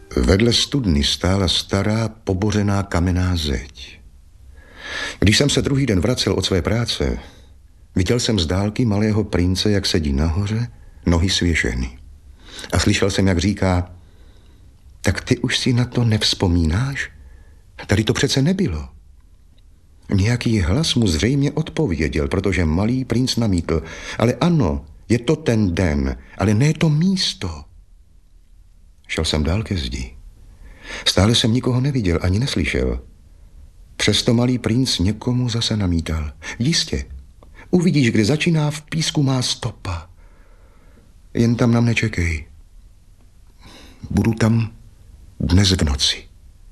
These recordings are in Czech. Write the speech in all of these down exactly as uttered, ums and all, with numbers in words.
Vedle studny stála stará pobořená kamenná zeď. Když jsem se druhý den vracel od své práce, viděl jsem z dálky malého prince, jak sedí nahoře, nohy svěšeny. A slyšel jsem, jak říká: tak ty už si na to nevzpomínáš? Tady to přece nebylo. Nějaký hlas mu zřejmě odpověděl, protože malý princ namítl: ale ano, je to ten den, ale ne to místo. Šel jsem dál ke zdi. Stále jsem nikoho neviděl ani neslyšel. Přesto malý princ někomu zase namítal: jistě, uvidíš, kde začíná v písku má stopa. Jen tam na mne čekej. Budu tam dnes v noci.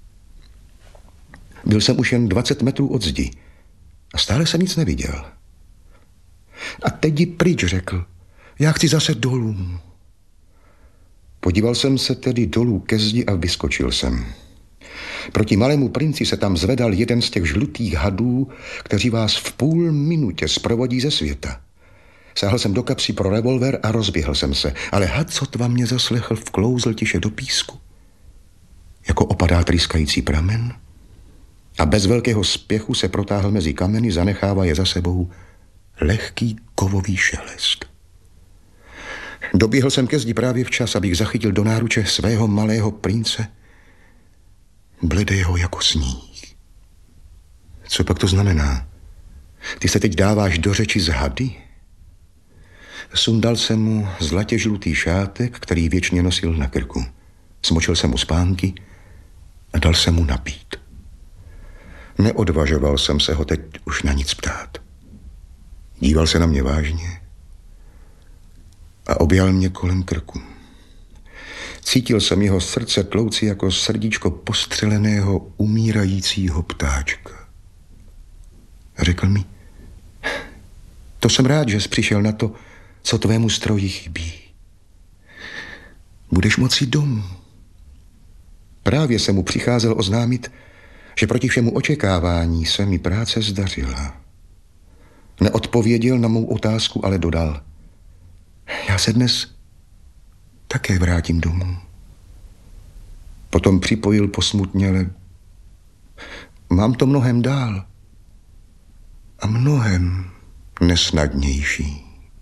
Byl jsem už jen dvacet metrů od zdi a stále jsem nic neviděl. A teď jdi pryč, řekl. Já chci zase dolů. Podíval jsem se tedy dolů ke zdi a vyskočil jsem. Proti malému princi se tam zvedal jeden z těch žlutých hadů, kteří vás v půl minutě zprovodí ze světa. Sáhl jsem do kapsy pro revolver a rozběhl jsem se, ale had sotva mě zaslechl, vklouzl tiše do písku, jako opadá trýskající pramen, a bez velkého spěchu se protáhl mezi kameny, zanechává je za sebou lehký kovový šelest. Doběhl jsem ke zdi právě včas, abych zachytil do náruče svého malého prince, bledého jako sníh. Co pak to znamená? Ty se teď dáváš do řeči z hady? Sundal jsem mu zlatě žlutý šátek, který věčně nosil na krku. Smočil jsem mu spánky a dal jsem mu napít. Neodvažoval jsem se ho teď už na nic ptát. Díval se na mě vážně a objal mě kolem krku. Cítil jsem jeho srdce tlouci jako srdíčko postřeleného, umírajícího ptáčka. A řekl mi: to jsem rád, že jsi přišel na to, co tvému stroji chybí. Budeš moci domů. Právě se mu přicházel oznámit, že proti všemu očekávání se mi práce zdařila. Neodpověděl na mou otázku, ale dodal: já se dnes také vrátím domů. Potom připojil posmutněle: mám to mnohem dál a mnohem nesnadnější.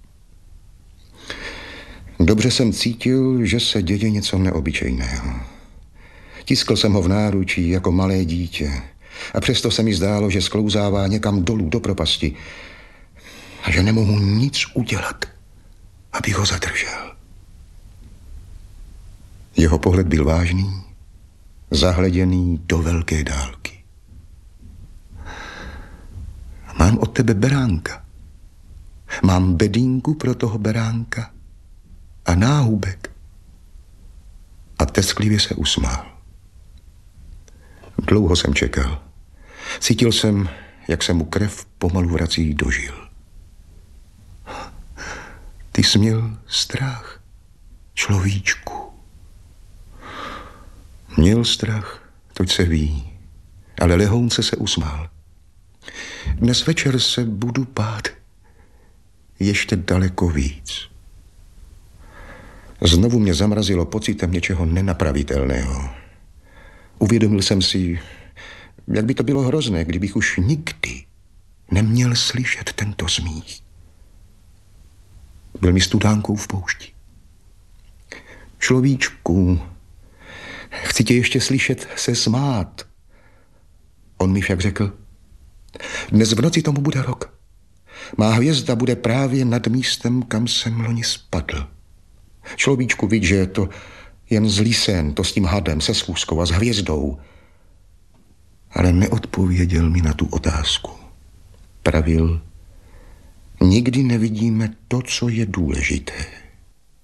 Dobře jsem cítil, že se děje něco neobyčejného. Tiskl jsem ho v náručí jako malé dítě a přesto se mi zdálo, že sklouzává někam dolů do propasti a že nemohu nic udělat, abych ho zadržel. Jeho pohled byl vážný, zahleděný do velké dálky. Mám od tebe beránka. Mám bedínku pro toho beránka a náhubek. A tesklivě se usmál. Dlouho jsem čekal. Cítil jsem, jak se mu krev pomalu vrací do žil. Ty jsi měl strach, človíčku. Měl strach, toť se ví, ale lehounce se usmál. Dnes večer se budu bát ještě daleko víc. Znovu mě zamrazilo pocitem něčeho nenapravitelného. Uvědomil jsem si, jak by to bylo hrozné, kdybych už nikdy neměl slyšet tento smích. Byl mi studánkou v poušti. Človíčku, chci tě ještě slyšet se smát. On mi však řekl: dnes v noci tomu bude rok. Má hvězda bude právě nad místem, kam jsem loni spadl. Človíčku, vidí, že je to jen zlý sen, to s tím hadem, se schůzkou a s hvězdou. Ale neodpověděl mi na tu otázku. Pravil: nikdy nevidíme to, co je důležité.